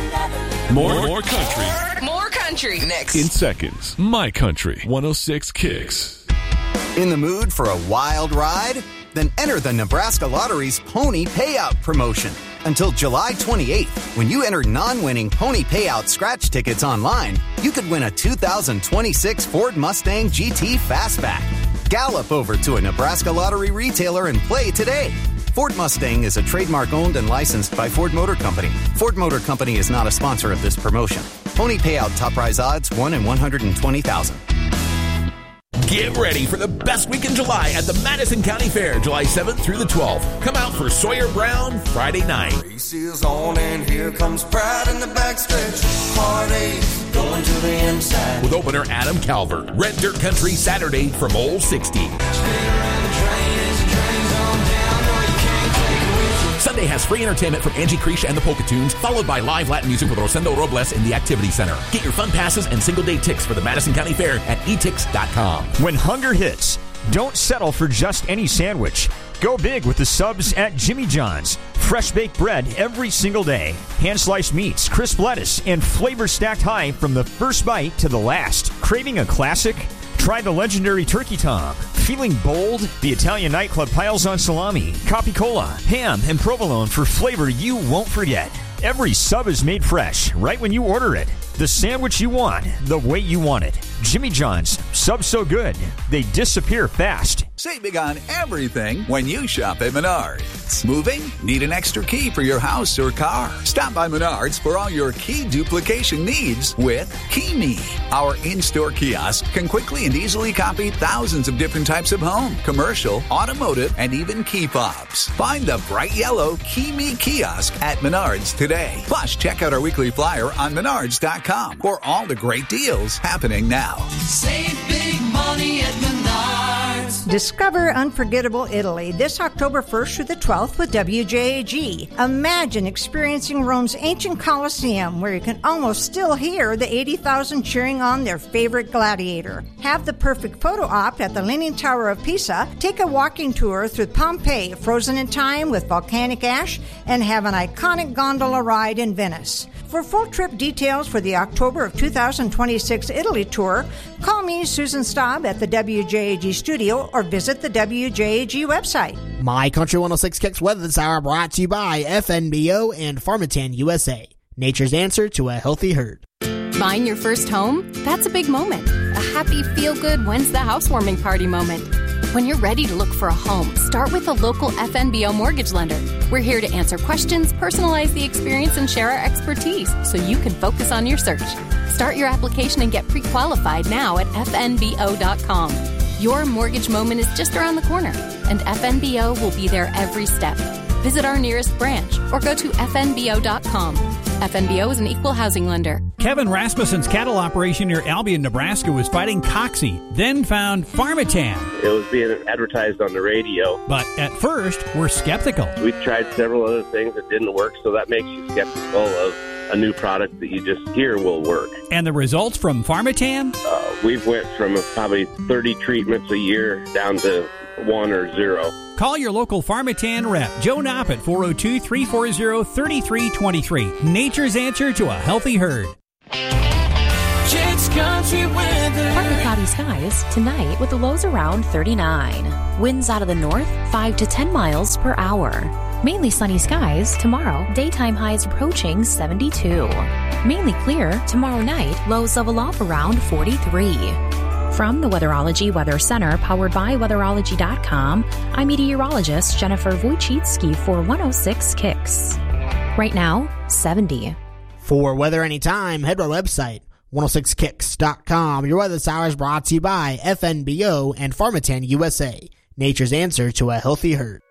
More country. More country. Next. In seconds. My Country 106 Kicks. In the mood for a wild ride? Then enter the Nebraska Lottery's Pony Payout promotion. Until July 28th, when you enter non-winning Pony Payout scratch tickets online, you could win a 2026 Ford Mustang GT Fastback. Gallop over to a Nebraska Lottery retailer and play today. Ford Mustang is a trademark owned and licensed by Ford Motor Company. Ford Motor Company is not a sponsor of this promotion. Pony Payout top prize odds 1 in 120,000. Get ready for the best week in July at the Madison County Fair, July 7th through the 12th. Come out for Sawyer Brown Friday night. Race is on and here comes pride in the backstretch. Heartache going to the inside. With opener Adam Calvert. Red Dirt Country Saturday from Old 60. Sunday has free entertainment from Angie Creesh and the Polka Tunes, followed by live Latin music with Rosendo Robles in the Activity Center. Get your fun passes and single-day tickets for the Madison County Fair at etix.com. When hunger hits, don't settle for just any sandwich. Go big with the subs at Jimmy John's. Fresh baked bread every single day. Hand-sliced meats, crisp lettuce, and flavor stacked high from the first bite to the last. Craving a classic? Try the legendary Turkey Tom. Feeling bold? The Italian nightclub piles on salami, capicola, ham, and provolone for flavor you won't forget. Every sub is made fresh right when you order it. The sandwich you want, the way you want it. Jimmy John's. Subs so good, they disappear fast. Save big on everything when you shop at Menards. Moving? Need an extra key for your house or car? Stop by Menards for all your key duplication needs with KeyMe. Our in-store kiosk can quickly and easily copy thousands of different types of home, commercial, automotive, and even key fobs. Find the bright yellow KeyMe kiosk at Menards today. Plus, check out our weekly flyer on Menards.com for all the great deals happening now. Save big money at Menards. Discover unforgettable Italy this October 1st through the 12th with WJAG. Imagine experiencing Rome's ancient Colosseum, where you can almost still hear the 80,000 cheering on their favorite gladiator. Have the perfect photo op at the Leaning Tower of Pisa, take a walking tour through Pompeii, frozen in time with volcanic ash, and have an iconic gondola ride in Venice. For full trip details for the October of 2026 Italy tour, call me, Susan Staub, at the WJAG studio or visit the WJAG website. My Country 106 Kicks Weather this hour brought to you by FNBO and Pharmatan USA. Nature's answer to a healthy herd. Buying your first home? That's a big moment. A happy, feel-good, when's the housewarming party moment. When you're ready to look for a home, start with a local FNBO mortgage lender. We're here to answer questions, personalize the experience, and share our expertise so you can focus on your search. Start your application and get pre-qualified now at fnbo.com. Your mortgage moment is just around the corner, and FNBO will be there every step. Visit our nearest branch or go to fnbo.com. FNBO is an equal housing lender. Kevin Rasmussen's cattle operation near Albion, Nebraska was fighting Coxie, then found Pharmatan. It was being advertised on the radio. But at first, we're skeptical. We tried several other things that didn't work, so that makes you skeptical of a new product that you just hear will work. And the results from Pharmatan? We've went from probably 30 treatments a year down to 1 or 0. Call your local Pharmatan rep, Joe Knopp, at 402-340-3323. Nature's answer to a healthy herd. Jake's Country Weather. Partly cloudy skies tonight with the lows around 39. Winds out of the north 5 to 10 miles per hour. Mainly sunny skies tomorrow. Daytime highs approaching 72. Mainly clear tomorrow night. Lows level off around 43. From the Weatherology Weather Center, powered by Weatherology.com, I'm meteorologist Jennifer Wojcicki for 106 Kicks. Right now, 70. For weather anytime, head to our website, 106kicks.com. Your weather this hour is brought to you by FNBO and Pharmatan USA. Nature's answer to a healthy herd.